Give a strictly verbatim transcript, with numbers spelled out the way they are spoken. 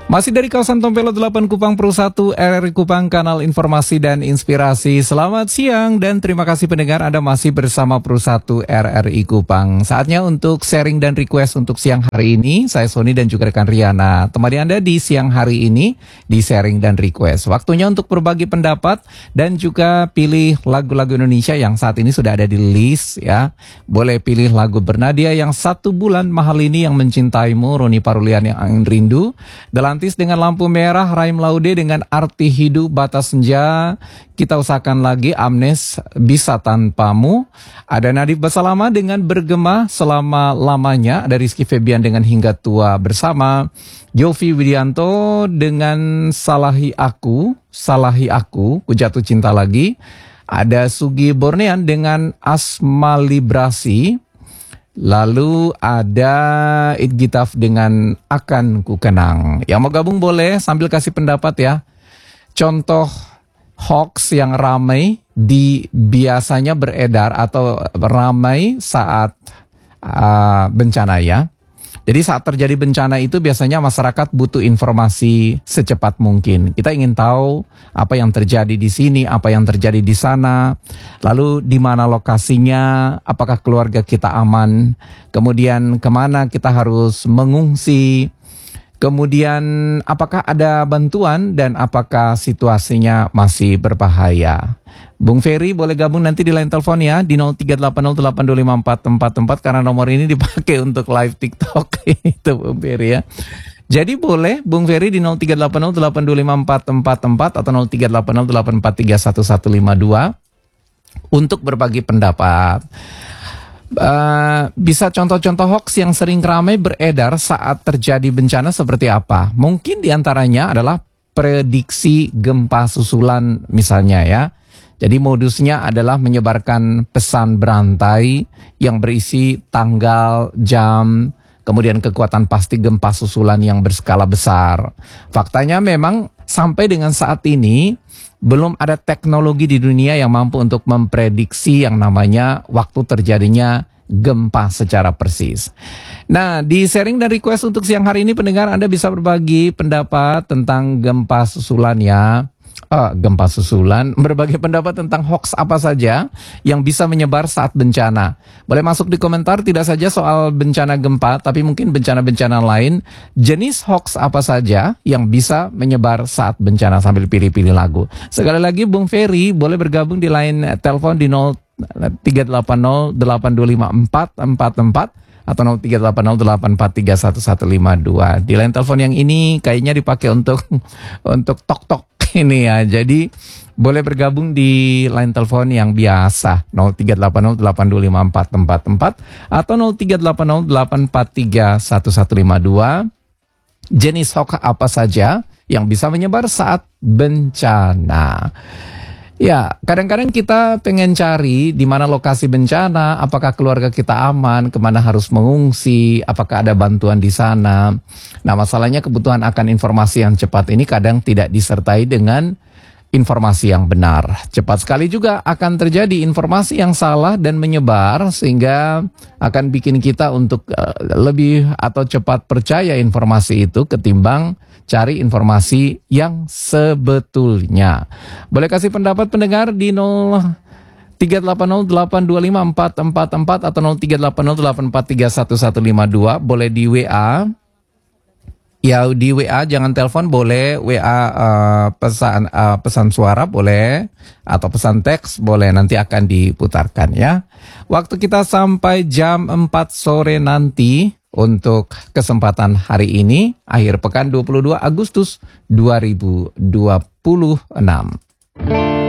Masih dari kawasan Tompelo delapan Kupang Pro satu R R I Kupang, kanal informasi dan inspirasi. Selamat siang dan terima kasih pendengar, Anda masih bersama Pro satu R R I Kupang. Saatnya untuk sharing dan request untuk siang hari ini. Saya Sony dan juga rekan Riana temani Anda di siang hari ini di sharing dan request. Waktunya untuk berbagi pendapat dan juga pilih lagu-lagu Indonesia yang saat ini sudah ada di list ya. Boleh pilih lagu Bernadia yang Satu Bulan Mahal Ini, Yang Mencintaimu, Roni Parulian Yang Angin Rindu, Delantis dengan Lampu Merah, Raim Laude dengan Arti Hidup, Batas Senja, Kita Usahakan Lagi, Amnes, Bisa Tanpamu, ada Nadif Basalama dengan Bergema Selama-Lamanya, ada Rizky Febian dengan Hingga Tua Bersama, Yofi Widianto dengan Salahi Aku, Salahi Aku, Ku Jatuh Cinta Lagi, ada Sugi Bornean dengan Asma Librasi. Lalu ada It Gitaf dengan Akan Ku Kenang. Yang mau gabung boleh sambil kasih pendapat ya. Contoh hoax yang ramai di biasanya beredar atau ramai saat uh, bencana ya. Jadi saat terjadi bencana itu biasanya masyarakat butuh informasi secepat mungkin. Kita ingin tahu apa yang terjadi di sini, apa yang terjadi di sana, lalu di mana lokasinya, apakah keluarga kita aman, kemudian kemana kita harus mengungsi, kemudian apakah ada bantuan dan apakah situasinya masih berbahaya. Bung Ferry boleh gabung nanti di line telepon ya di nol tiga delapan nol delapan dua lima empat empat empat karena nomor ini dipakai untuk live TikTok itu Bung Ferry ya. Jadi boleh Bung Ferry di nol tiga delapan nol delapan dua lima empat empat empat atau nol tiga delapan nol delapan empat tiga satu satu lima dua untuk berbagi pendapat. Uh, bisa contoh-contoh hoax yang sering ramai beredar saat terjadi bencana seperti apa? Mungkin diantaranya adalah prediksi gempa susulan misalnya ya. Jadi modusnya adalah menyebarkan pesan berantai yang berisi tanggal, jam, kemudian kekuatan pasti gempa susulan yang berskala besar. Faktanya memang sampai dengan saat ini belum ada teknologi di dunia yang mampu untuk memprediksi yang namanya waktu terjadinya gempa secara persis. Nah, di sharing dan request untuk siang hari ini pendengar Anda bisa berbagi pendapat tentang gempa susulan ya. Oh, gempa susulan, berbagai pendapat tentang hoax apa saja yang bisa menyebar saat bencana. Boleh masuk di komentar tidak saja soal bencana gempa, tapi mungkin bencana-bencana lain. Jenis hoax apa saja yang bisa menyebar saat bencana sambil pilih-pilih lagu. Sekali lagi Bung Ferry boleh bergabung di line telepon di nol tiga delapan nol delapan dua lima empat empat empat atau nol tiga delapan nol delapan empat tiga satu satu lima dua. Di line telepon yang ini kayaknya dipakai untuk untuk tok-tok ini ya, jadi boleh bergabung di line telepon yang biasa nol tiga delapan nol delapan dua lima empat empat empat atau nol tiga delapan nol delapan empat tiga satu satu lima dua. Jenis hoax apa saja yang bisa menyebar saat bencana? Ya, kadang-kadang kita pengen cari di mana lokasi bencana, apakah keluarga kita aman, kemana harus mengungsi, apakah ada bantuan di sana. Nah, masalahnya kebutuhan akan informasi yang cepat ini kadang tidak disertai dengan informasi yang benar. Cepat sekali juga akan terjadi informasi yang salah dan menyebar sehingga akan bikin kita untuk uh, lebih atau cepat percaya informasi itu ketimbang cari informasi yang sebetulnya. Boleh kasih pendapat pendengar di nol tiga delapan nol delapan dua lima empat empat empat atau nol tiga delapan nol delapan empat tiga satu satu lima dua. Boleh di W A. Ya di W A, jangan telepon, boleh W A uh, pesan uh, pesan suara boleh atau pesan teks boleh, nanti akan diputarkan ya. Waktu kita sampai jam empat sore nanti untuk kesempatan hari ini akhir pekan dua puluh dua Agustus dua ribu dua puluh enam.